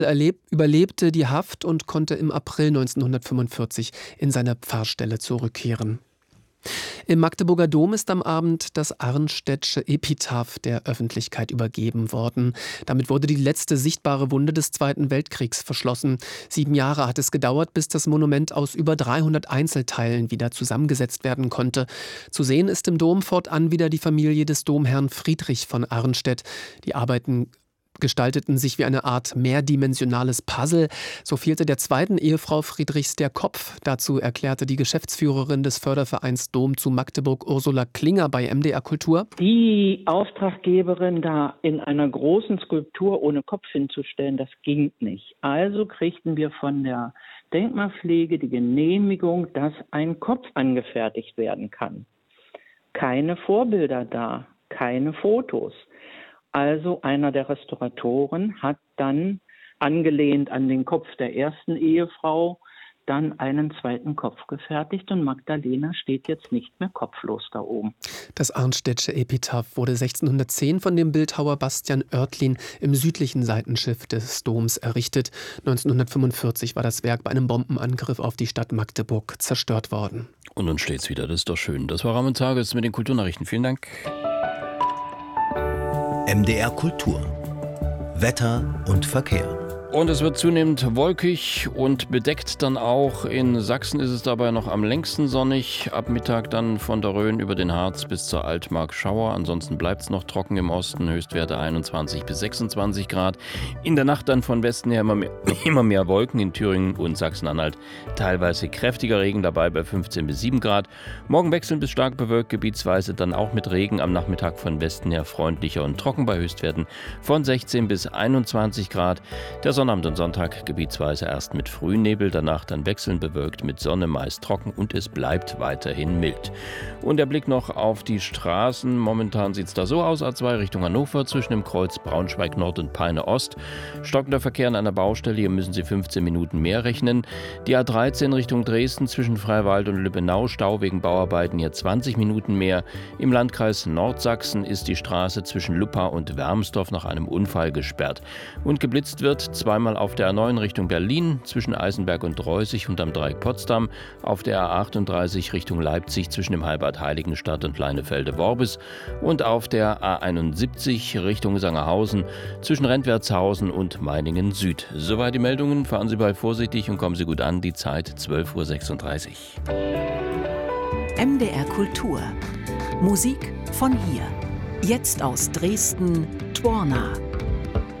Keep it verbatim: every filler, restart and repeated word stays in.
erleb überlebte die Haft und konnte im April neunzehnhundertfünfundvierzig in seine Pfarrstelle zurückkehren. Im Magdeburger Dom ist am Abend das Arnstedtsche Epitaph der Öffentlichkeit übergeben worden. Damit wurde die letzte sichtbare Wunde des Zweiten Weltkriegs verschlossen. Sieben Jahre hat es gedauert, bis das Monument aus über dreihundert Einzelteilen wieder zusammengesetzt werden konnte. Zu sehen ist im Dom fortan wieder die Familie des Domherrn Friedrich von Arnstedt. Die Arbeiten gestalteten sich wie eine Art mehrdimensionales Puzzle. So fehlte der zweiten Ehefrau Friedrichs der Kopf. Dazu erklärte die Geschäftsführerin des Fördervereins Dom zu Magdeburg, Ursula Klinger, bei M D R Kultur: Die Auftraggeberin da in einer großen Skulptur ohne Kopf hinzustellen, das ging nicht. Also kriegten wir von der Denkmalpflege die Genehmigung, dass ein Kopf angefertigt werden kann. Keine Vorbilder da, keine Fotos. Also einer der Restauratoren hat dann, angelehnt an den Kopf der ersten Ehefrau, dann einen zweiten Kopf gefertigt und Magdalena steht jetzt nicht mehr kopflos da oben. Das Arnstedtsche Epitaph wurde sechzehnhundertzehn von dem Bildhauer Bastian Oertlin im südlichen Seitenschiff des Doms errichtet. neunzehnhundertfünfundvierzig war das Werk bei einem Bombenangriff auf die Stadt Magdeburg zerstört worden. Und nun steht's wieder, das ist doch schön. Das war Rahmen Tages mit den Kulturnachrichten. Vielen Dank. M D R Kultur. Wetter und Verkehr. Und es wird zunehmend wolkig und bedeckt dann auch. In Sachsen ist es dabei noch am längsten sonnig. Ab Mittag dann von der Rhön über den Harz bis zur Altmark Schauer. Ansonsten bleibt es noch trocken im Osten. Höchstwerte einundzwanzig bis sechsundzwanzig Grad. In der Nacht dann von Westen her immer mehr, immer mehr Wolken in Thüringen und Sachsen-Anhalt. Teilweise kräftiger Regen dabei bei fünfzehn bis sieben Grad. Morgen wechselnd bis stark bewölkt, gebietsweise dann auch mit Regen. Am Nachmittag von Westen her freundlicher und trocken bei Höchstwerten von sechzehn bis einundzwanzig Grad. Der Sonnabend und Sonntag gebietsweise erst mit Frühnebel, danach dann wechselnd bewölkt mit Sonne, meist trocken und es bleibt weiterhin mild. Und der Blick noch auf die Straßen. Momentan sieht es da so aus: A zwei Richtung Hannover zwischen dem Kreuz Braunschweig Nord und Peine Ost. Stockender Verkehr an einer Baustelle, hier müssen Sie fünfzehn Minuten mehr rechnen. Die A dreizehn Richtung Dresden zwischen Freiwald und Lübbenau, Stau wegen Bauarbeiten, hier zwanzig Minuten mehr. Im Landkreis Nordsachsen ist die Straße zwischen Luppa und Wermsdorf nach einem Unfall gesperrt. Und geblitzt wird zweimal auf der A neun Richtung Berlin zwischen Eisenberg und Reußig und am Dreieck Potsdam, auf der A achtunddreißig Richtung Leipzig zwischen dem Halbbad Heiligenstadt und Leinefelde-Worbis und auf der A einundsiebzig Richtung Sangerhausen zwischen Rentwertshausen und Meiningen Süd. Soweit die Meldungen. Fahren Sie bald vorsichtig und kommen Sie gut an. Die Zeit zwölf Uhr sechsunddreißig. M D R Kultur. Musik von hier. Jetzt aus Dresden, Tworna.